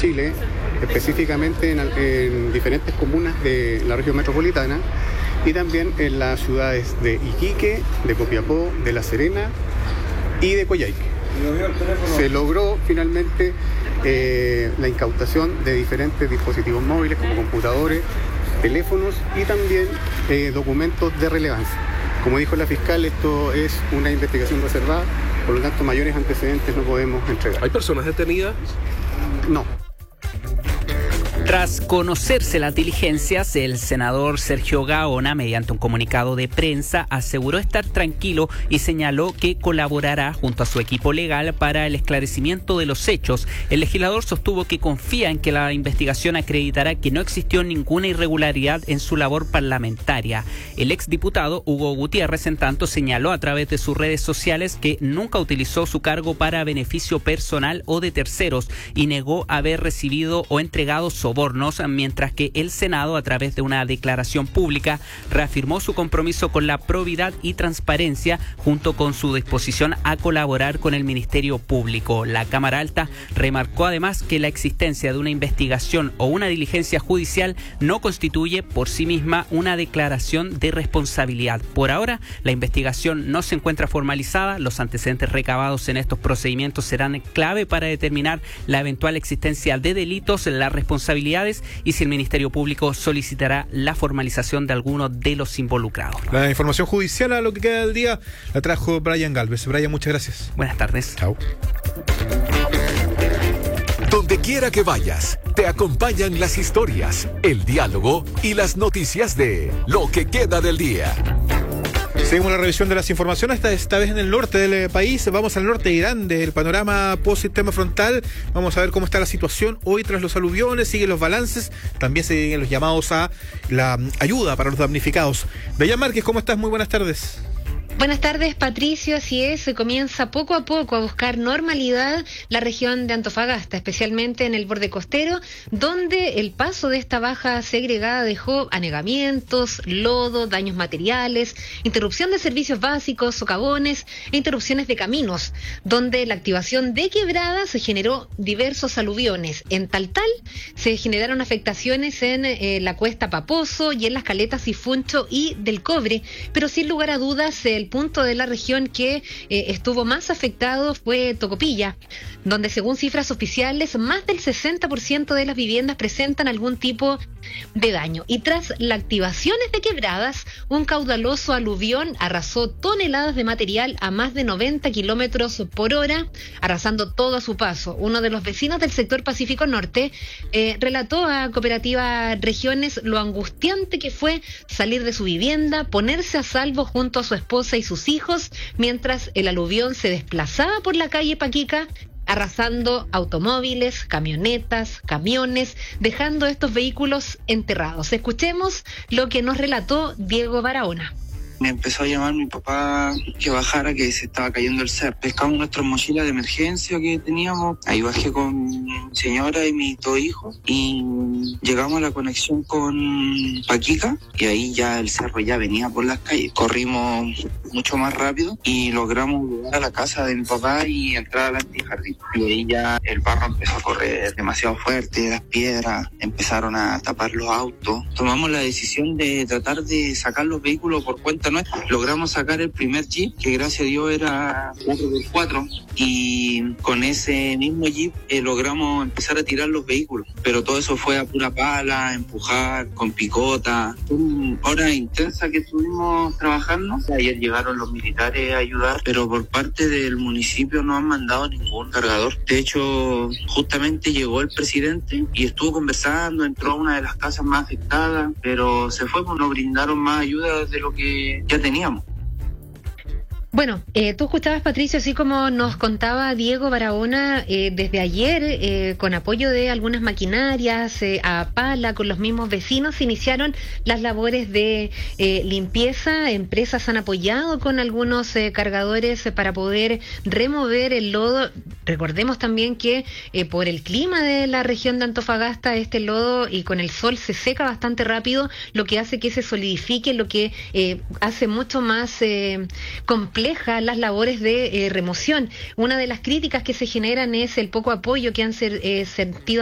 Chile, específicamente en diferentes comunas de la región metropolitana y también en las ciudades de Iquique, de Copiapó, de La Serena y de Coyhaique. Se logró finalmente la incautación de diferentes dispositivos móviles como computadores, teléfonos y también documentos de relevancia. Como dijo la fiscal, esto es una investigación reservada, por lo tanto mayores antecedentes no podemos entregar. ¿Hay personas detenidas? No. Tras conocerse las diligencias, el senador Sergio Gaona, mediante un comunicado de prensa, aseguró estar tranquilo y señaló que colaborará junto a su equipo legal para el esclarecimiento de los hechos. El legislador sostuvo que confía en que la investigación acreditará que no existió ninguna irregularidad en su labor parlamentaria. El exdiputado Hugo Gutiérrez, en tanto, señaló a través de sus redes sociales que nunca utilizó su cargo para beneficio personal o de terceros y negó haber recibido o entregado sobornos, mientras que el Senado, a través de una declaración pública, reafirmó su compromiso con la probidad y transparencia junto con su disposición a colaborar con el Ministerio Público. La Cámara Alta remarcó además que la existencia de una investigación o una diligencia judicial no constituye por sí misma una declaración de responsabilidad. Por ahora, la investigación no se encuentra formalizada. Los antecedentes recabados en estos procedimientos serán clave para determinar la eventual existencia de delitos, la responsabilidad y si el Ministerio Público solicitará la formalización de alguno de los involucrados. La información judicial a lo que queda del día la trajo Brian Galvez. Brian, muchas gracias. Buenas tardes. Chao. Donde quiera que vayas, te acompañan las historias, el diálogo y las noticias de lo que queda del día. Seguimos la revisión de las informaciones, esta vez en el norte del país. Vamos al norte de Irán, del panorama post-sistema frontal. Vamos a ver cómo está la situación hoy tras los aluviones, siguen los balances, también siguen los llamados a la ayuda para los damnificados. Dayan Márquez, ¿cómo estás? Muy buenas tardes. Buenas tardes, Patricio. Así es, se comienza poco a poco a buscar normalidad la región de Antofagasta, especialmente en el borde costero, donde el paso de esta baja segregada dejó anegamientos, lodo, daños materiales, interrupción de servicios básicos, socavones e interrupciones de caminos, donde la activación de quebradas se generó diversos aluviones. En Taltal se generaron afectaciones en la cuesta Paposo y en las caletas Sifuncho y del Cobre, pero sin lugar a dudas el punto de la región que estuvo más afectado fue Tocopilla, donde según cifras oficiales más del 60% de las viviendas presentan algún tipo de daño. Y tras las activaciones de quebradas, un caudaloso aluvión arrasó toneladas de material a más de 90 kilómetros por hora, arrasando todo a su paso. Uno de los vecinos del sector Pacífico Norte relató a Cooperativa Regiones lo angustiante que fue salir de su vivienda, ponerse a salvo junto a su esposa y sus hijos, mientras el aluvión se desplazaba por la calle Paquica, arrasando automóviles, camionetas, camiones, dejando estos vehículos enterrados. Escuchemos lo que nos relató Diego Barahona. Me empezó a llamar mi papá que bajara, que se estaba cayendo el cerro. Pescamos nuestras mochilas de emergencia que teníamos. Ahí bajé con mi señora y mis dos hijos y llegamos a la conexión con Paquica y ahí ya el cerro ya venía por las calles. Corrimos mucho más rápido y logramos llegar a la casa de mi papá y entrar al antijardín. Y ahí ya el barro empezó a correr demasiado fuerte, las piedras empezaron a tapar los autos. Tomamos la decisión de tratar de sacar los vehículos por cuenta nuestra. Logramos sacar el primer Jeep, que gracias a Dios era 4x4, y con ese mismo Jeep logramos empezar a tirar los vehículos. Pero todo eso fue a pura pala, empujar, con picota. Fue una hora intensa que estuvimos trabajando. Ayer llegaron los militares a ayudar, pero por parte del municipio no han mandado ningún cargador. De hecho, justamente llegó el presidente y estuvo conversando, entró a una de las casas más afectadas, pero se fue, pues nos brindaron más ayuda de lo que ya teníamos. Bueno, tú escuchabas, Patricio, así como nos contaba Diego Barahona, desde ayer, con apoyo de algunas maquinarias, a pala, con los mismos vecinos, se iniciaron las labores de limpieza. Empresas han apoyado con algunos cargadores para poder remover el lodo. Recordemos también que por el clima de la región de Antofagasta, este lodo y con el sol se seca bastante rápido, lo que hace que se solidifique, lo que hace mucho más complejo las labores de remoción. Una de las críticas que se generan es el poco apoyo que han sentido